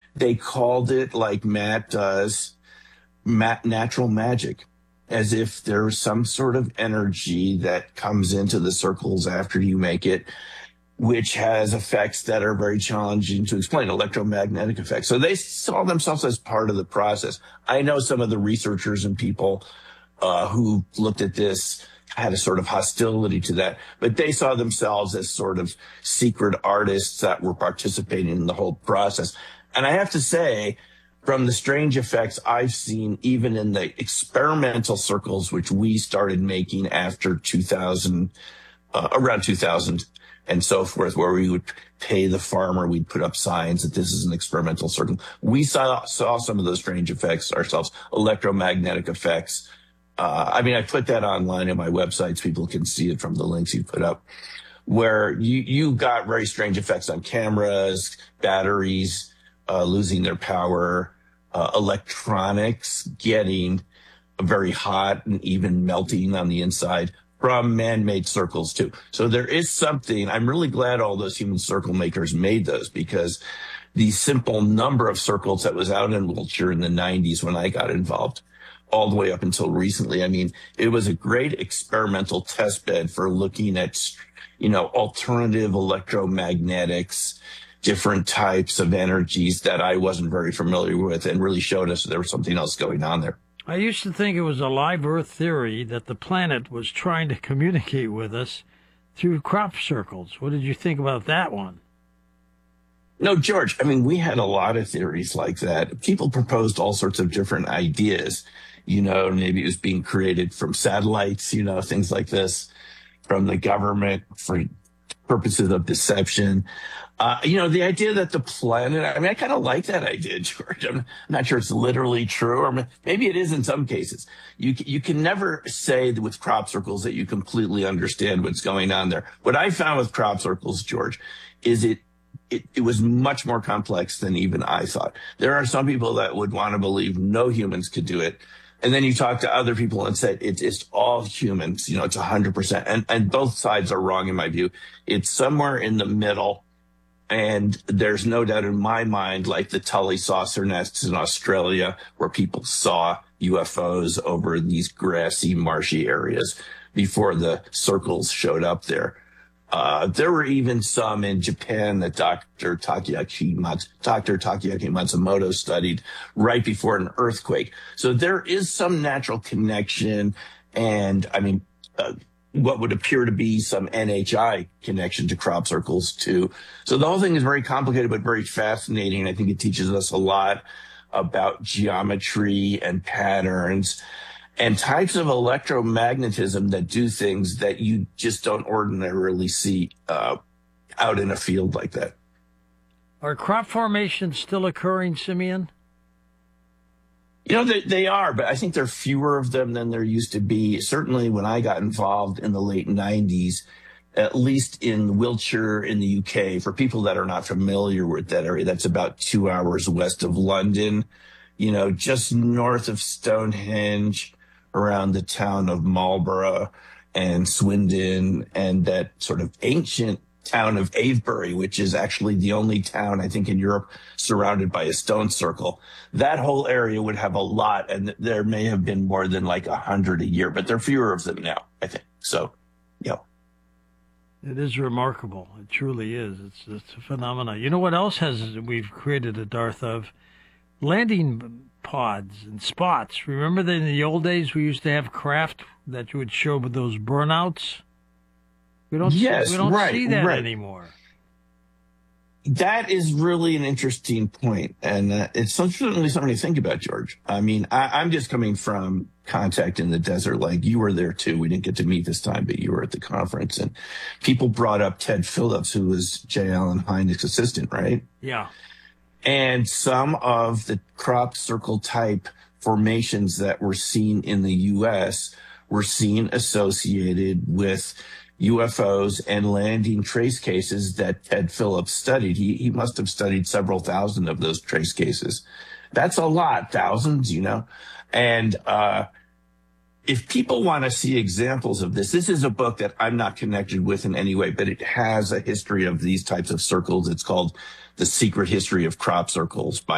They called it, like Matt does, natural magic, as if there's some sort of energy that comes into the circles after you make it, which has effects that are very challenging to explain, electromagnetic effects. So they saw themselves as part of the process. I know some of the researchers and people who looked at this had a sort of hostility to that, but they saw themselves as sort of secret artists that were participating in the whole process. And I have to say, from the strange effects I've seen, even in the experimental circles, which we started making after 2000, around 2000 and so forth, where we would pay the farmer, we'd put up signs that this is an experimental circle. We saw some of those strange effects ourselves, electromagnetic effects. I put that online on my websites. People can see it from the links you put up, where you got very strange effects on cameras, batteries, losing their power, electronics getting very hot and even melting on the inside from man-made circles too. So there is something, I'm really glad all those human circle makers made those, because the simple number of circles that was out in Wiltshire in the 90s when I got involved, all the way up until recently, it was a great experimental test bed for looking at, alternative electromagnetics, different types of energies that I wasn't very familiar with, and really showed us there was something else going on there. I used to think it was a live Earth theory that the planet was trying to communicate with us through crop circles. What did you think about that one? No, George, we had a lot of theories like that. People proposed all sorts of different ideas. Maybe it was being created from satellites, things like this, from the government for purposes of deception. The idea that the planet, I kind of like that idea, George. I'm not sure it's literally true, or maybe it is in some cases. You can never say that with crop circles that you completely understand what's going on there. What I found with crop circles, George, is it was much more complex than even I thought. There are some people that would want to believe no humans could do it. And then you talk to other people and say it's all humans, it's 100%. And both sides are wrong in my view. It's somewhere in the middle. And there's no doubt in my mind, like the Tully saucer nests in Australia, where people saw UFOs over these grassy, marshy areas before the circles showed up there. There were even some in Japan that Dr. Takeaki Matsumoto studied right before an earthquake. So there is some natural connection, and what would appear to be some NHI connection to crop circles too. So the whole thing is very complicated, but very fascinating. I think it teaches us a lot about geometry and patterns and types of electromagnetism that do things that you just don't ordinarily see out in a field like that. Are crop formations still occurring, Simeon? They are, but I think there are fewer of them than there used to be. Certainly when I got involved in the late 90s, at least in Wiltshire in the UK, for people that are not familiar with that area, that's about 2 hours west of London, just north of Stonehenge, around the town of Marlborough and Swindon, and that sort of ancient town of Avebury, which is actually the only town, I think, in Europe surrounded by a stone circle. That whole area would have a lot, and there may have been more than like 100 a year, but there are fewer of them now, I think. So, It is remarkable. It truly is. It's a phenomenon. You know what else we've created a dearth of? Landing pods and spots. Remember that in the old days we used to have craft that you would show with those burnouts? We don't see that anymore. That is really an interesting point, and it's certainly something to think about, George. I'm just coming from contact in the desert. Like, you were there too. We didn't get to meet this time, but you were at the conference, and people brought up Ted Phillips, who was J. Allen Hynek's assistant, right? Yeah. And some of the crop circle type formations that were seen in the U.S. were seen associated with UFOs and landing trace cases that Ted Phillips studied. He must have studied several thousand of those trace cases. That's a lot, thousands, And if people want to see examples of this is a book that I'm not connected with in any way, but it has a history of these types of circles. It's called The Secret History of Crop Circles by